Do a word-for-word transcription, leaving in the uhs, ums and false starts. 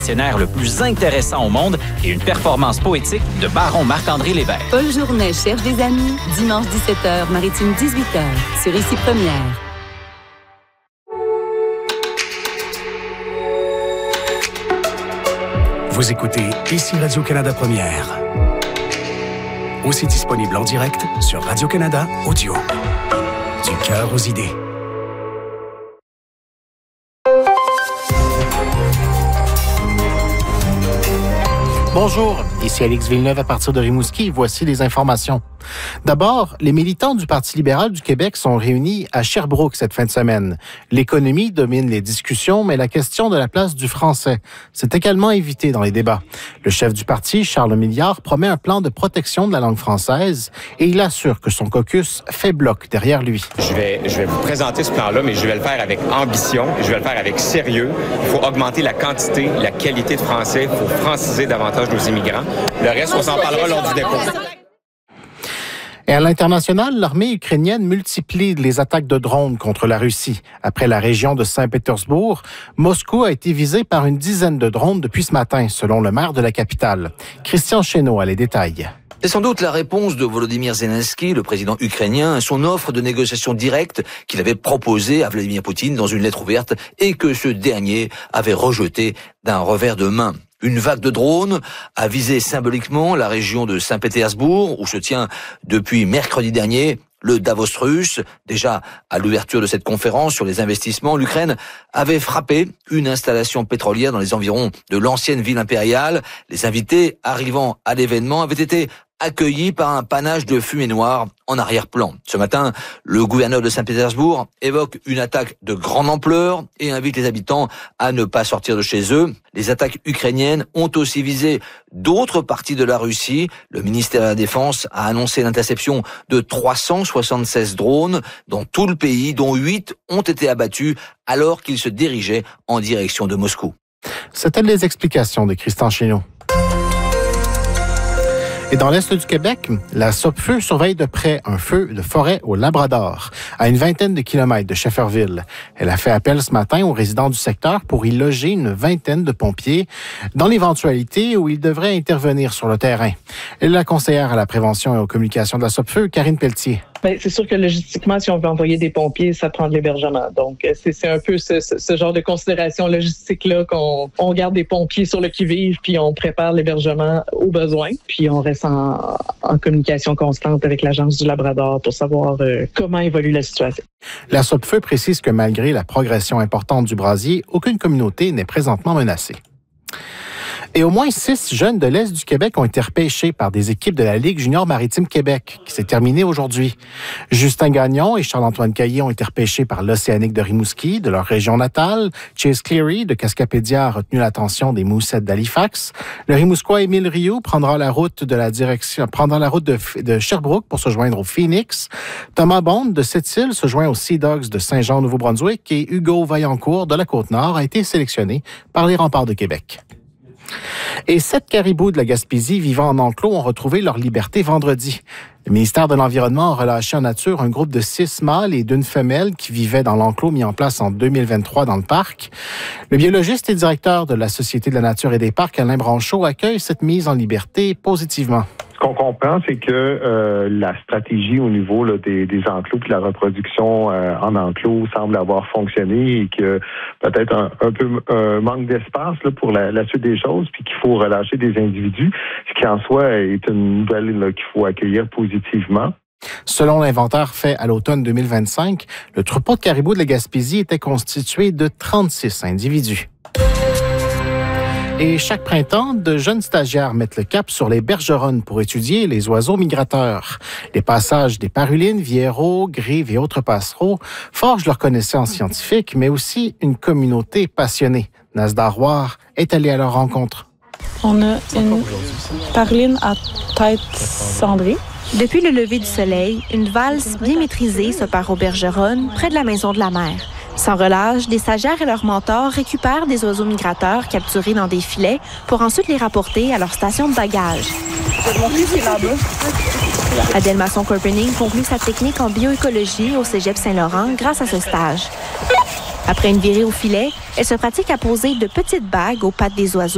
le plus intéressant au monde et une performance poétique de baron Marc-André Lévesque. Paul Journet cherche des amis. Dimanche dix-sept heures, Maritime dix-huit heures, sur Ici Première. Vous écoutez Ici Radio-Canada Première. Aussi disponible en direct sur Radio-Canada Audio. Du cœur aux idées. Bonjour, ici Alex Villeneuve à partir de Rimouski. Voici les informations. D'abord, les militants du Parti libéral du Québec sont réunis à Sherbrooke cette fin de semaine. L'économie domine les discussions, mais la question de la place du français s'est également évitée dans les débats. Le chef du parti, Charles Milliard, promet un plan de protection de la langue française et il assure que son caucus fait bloc derrière lui. Je vais, je vais vous présenter ce plan-là, mais je vais le faire avec ambition, je vais le faire avec sérieux. Il faut augmenter la quantité, la qualité de français, il faut franciser davantage nos immigrants. Le reste, on s'en parlera lors du dépôt. Et à l'international, l'armée ukrainienne multiplie les attaques de drones contre la Russie. Après la région de Saint-Pétersbourg, Moscou a été visé par une dizaine de drones depuis ce matin, selon le maire de la capitale. Christian Chesneau a les détails. C'est sans doute la réponse de Volodymyr Zelensky, le président ukrainien, à son offre de négociation directe qu'il avait proposée à Vladimir Poutine dans une lettre ouverte et que ce dernier avait rejetée d'un revers de main. Une vague de drones a visé symboliquement la région de Saint-Pétersbourg, où se tient depuis mercredi dernier le Davos russe. Déjà, à l'ouverture de cette conférence sur les investissements, l'Ukraine avait frappé une installation pétrolière dans les environs de l'ancienne ville impériale. Les invités arrivant à l'événement avaient été accueillis par un panache de fumée noire en arrière-plan. Ce matin, le gouverneur de Saint-Pétersbourg évoque une attaque de grande ampleur et invite les habitants à ne pas sortir de chez eux. Les attaques ukrainiennes ont aussi visé d'autres parties de la Russie. Le ministère de la Défense a annoncé l'interception de trois cent soixante-seize drones dans tout le pays, dont huit ont été abattus alors qu'ils se dirigeaient en direction de Moscou. C'était les explications de Christian Chesneau. Et dans l'est du Québec, la Sopfeu surveille de près un feu de forêt au Labrador, à une vingtaine de kilomètres de Shefferville. Elle a fait appel ce matin aux résidents du secteur pour y loger une vingtaine de pompiers, dans l'éventualité où ils devraient intervenir sur le terrain. Elle est la conseillère à la prévention et aux communications de la Sopfeu, Karine Pelletier. Bien, c'est sûr que logistiquement, si on veut envoyer des pompiers, ça prend de l'hébergement. Donc, c'est, c'est un peu ce, ce, ce genre de considération logistique-là qu'on on garde des pompiers sur le qui-vive, puis on prépare l'hébergement aux besoins, puis on reste en, en communication constante avec l'Agence du Labrador pour savoir euh, comment évolue la situation. La Sopfeu précise que malgré la progression importante du brasier, aucune communauté n'est présentement menacée. Et au moins six jeunes de l'Est du Québec ont été repêchés par des équipes de la Ligue junior maritime Québec, qui s'est terminée aujourd'hui. Justin Gagnon et Charles-Antoine Caillé ont été repêchés par l'Océanique de Rimouski, de leur région natale. Chase Cleary de Cascapédia a retenu l'attention des Moussettes d'Halifax. Le Rimouskois Émile Rioux prendra la route de la direction, prendra la route de, de Sherbrooke pour se joindre au Phoenix. Thomas Bond de Sept-Îles se joint aux Sea Dogs de Saint-Jean, Nouveau-Brunswick, et Hugo Vaillancourt de la Côte-Nord a été sélectionné par les Remparts de Québec. Et sept caribous de la Gaspésie vivant en enclos ont retrouvé leur liberté vendredi. Le ministère de l'Environnement a relâché en nature un groupe de six mâles et d'une femelle qui vivaient dans l'enclos mis en place en deux mille vingt-trois dans le parc. Le biologiste et directeur de la Société de la nature et des parcs, Alain Branchot, accueille cette mise en liberté positivement. Ce qu'on comprend, c'est que euh, la stratégie au niveau là, des, des enclos puis la reproduction euh, en enclos semble avoir fonctionné et que peut-être un, un peu un manque d'espace là, pour la, la suite des choses, puis qu'il faut relâcher des individus, ce qui en soi est une nouvelle là, qu'il faut accueillir positivement. Selon l'inventaire fait à l'automne deux mille vingt-cinq, le troupeau de caribous de la Gaspésie était constitué de trente-six individus. Et chaque printemps, de jeunes stagiaires mettent le cap sur les bergeronnes pour étudier les oiseaux migrateurs. Les passages des parulines, vieraux, grives et autres passereaux forgent leur connaissance scientifique, mais aussi une communauté passionnée. Nasdar Roy est allée à leur rencontre. On a une paruline à tête cendrée. Depuis le lever du soleil, une valse bien maîtrisée se part aux bergeronnes près de la maison de la mère. Sans relâche, des stagiaires et leurs mentors récupèrent des oiseaux migrateurs capturés dans des filets pour ensuite les rapporter à leur station de bagages. Adèle Masson-Corpening conclut sa technique en bioécologie au Cégep Saint-Laurent grâce à ce stage. Après une virée au filet, elle se pratique à poser de petites bagues aux pattes des oiseaux